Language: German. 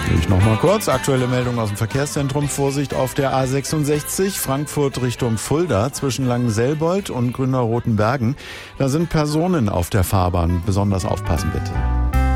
Ich noch mal kurz. Aktuelle Meldung aus dem Verkehrszentrum. Vorsicht auf der A66 Frankfurt Richtung Fulda zwischen Langenselbold und Grünau-Rotenbergen. Da sind Personen auf der Fahrbahn. Besonders aufpassen bitte.